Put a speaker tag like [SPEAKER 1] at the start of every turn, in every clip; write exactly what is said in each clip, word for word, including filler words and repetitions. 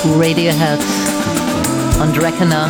[SPEAKER 1] Radiohead und Reckoner.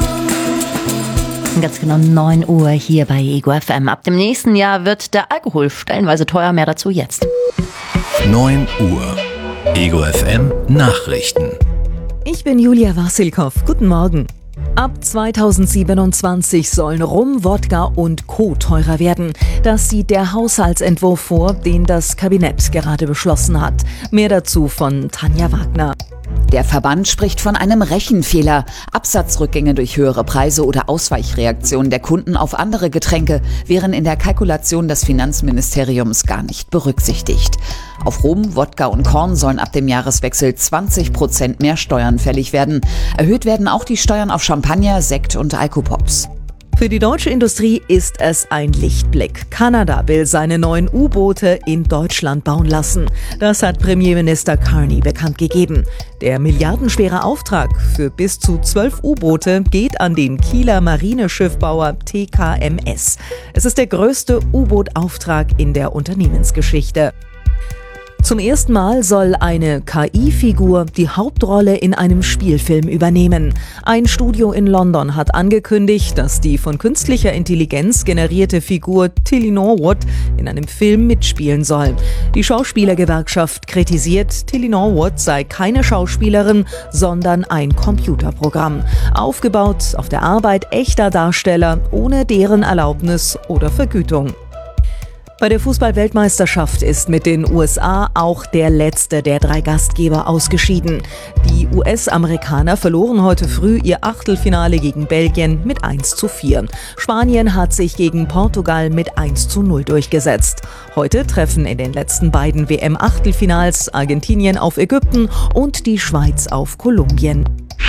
[SPEAKER 1] Ganz genau neun Uhr hier bei Ego F M. Ab dem nächsten Jahr wird der Alkohol stellenweise teuer. Mehr dazu jetzt.
[SPEAKER 2] neun Uhr. Ego F M Nachrichten.
[SPEAKER 3] Ich bin Julia Wassilkow. Guten Morgen. Ab zweitausendsiebenundzwanzig sollen Rum, Wodka und Co. teurer werden. Das sieht der Haushaltsentwurf vor, den das Kabinett gerade beschlossen hat. Mehr dazu von Tanja Wagner.
[SPEAKER 4] Der Verband spricht von einem Rechenfehler. Absatzrückgänge durch höhere Preise oder Ausweichreaktionen der Kunden auf andere Getränke wären in der Kalkulation des Finanzministeriums gar nicht berücksichtigt. Auf Rum, Wodka und Korn sollen ab dem Jahreswechsel zwanzig Prozent mehr Steuern fällig werden. Erhöht werden auch die Steuern auf Champagner, Sekt und Alkopops.
[SPEAKER 3] Für die deutsche Industrie ist es ein Lichtblick. Kanada will seine neuen U-Boote in Deutschland bauen lassen. Das hat Premierminister Carney bekannt gegeben. Der milliardenschwere Auftrag für bis zu zwölf U-Boote geht an den Kieler Marineschiffbauer T K M S. Es ist der größte U-Boot-Auftrag in der Unternehmensgeschichte. Zum ersten Mal soll eine K I-Figur die Hauptrolle in einem Spielfilm übernehmen. Ein Studio in London hat angekündigt, dass die von künstlicher Intelligenz generierte Figur Tilly Norwood in einem Film mitspielen soll. Die Schauspielergewerkschaft kritisiert, Tilly Norwood sei keine Schauspielerin, sondern ein Computerprogramm. Aufgebaut auf der Arbeit echter Darsteller ohne deren Erlaubnis oder Vergütung. Bei der Fußball-Weltmeisterschaft ist mit den U S A auch der letzte der drei Gastgeber ausgeschieden. Die U S-Amerikaner verloren heute früh ihr Achtelfinale gegen Belgien mit eins zu vier. Spanien hat sich gegen Portugal mit eins zu null durchgesetzt. Heute treffen in den letzten beiden W M-Achtelfinals Argentinien auf Ägypten und die Schweiz auf Kolumbien.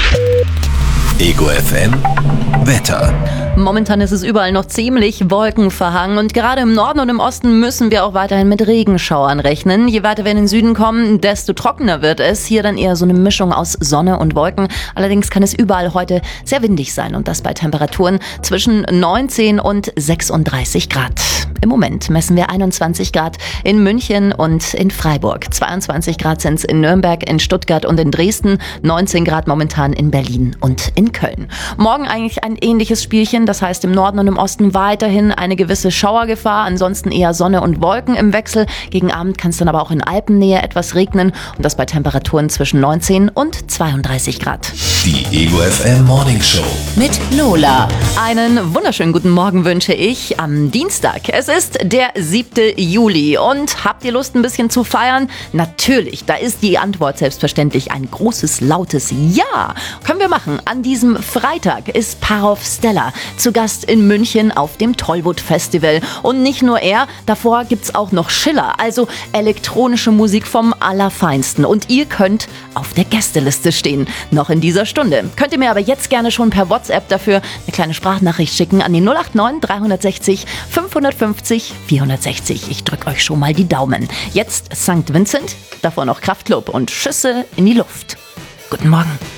[SPEAKER 2] Ego F M Wetter.
[SPEAKER 1] Momentan ist es überall noch ziemlich wolkenverhangen und gerade im Norden und im Osten müssen wir auch weiterhin mit Regenschauern rechnen. Je weiter wir in den Süden kommen, desto trockener wird es. Hier dann eher so eine Mischung aus Sonne und Wolken. Allerdings kann es überall heute sehr windig sein und das bei Temperaturen zwischen neunzehn und sechsunddreißig Grad. Im Moment messen wir einundzwanzig Grad in München und in Freiburg. zweiundzwanzig Grad sind es in Nürnberg, in Stuttgart und in Dresden. neunzehn Grad momentan in Berlin und in Köln. Morgen eigentlich ein ähnliches Spielchen. Das heißt im Norden und im Osten weiterhin eine gewisse Schauergefahr. Ansonsten eher Sonne und Wolken im Wechsel. Gegen Abend kann es dann aber auch in Alpennähe etwas regnen. Und das bei Temperaturen zwischen neunzehn und zweiunddreißig Grad.
[SPEAKER 2] Die Ego F M Morning Show
[SPEAKER 1] Mit Lola. Einen wunderschönen guten Morgen wünsche ich am Dienstag. Es ist der siebte Juli und habt ihr Lust, ein bisschen zu feiern? Natürlich, da ist die Antwort selbstverständlich ein großes, lautes Ja. Können wir machen. An diesem Freitag ist Parov Stella zu Gast in München auf dem Tollwood Festival. Und nicht nur er, davor gibt's auch noch Schiller, also elektronische Musik vom Allerfeinsten. Und ihr könnt auf der Gästeliste stehen, noch in dieser Stunde. Könnt ihr mir aber jetzt gerne schon per WhatsApp dafür eine kleine Sprachnachricht schicken an die null acht neun dreihundertsechzig fünfhundertfünfzig vierhundertsechzig. Ich drück euch schon mal die Daumen. Jetzt Sankt Vincent, davor noch Kraftklub und Schüsse in die Luft. Guten Morgen.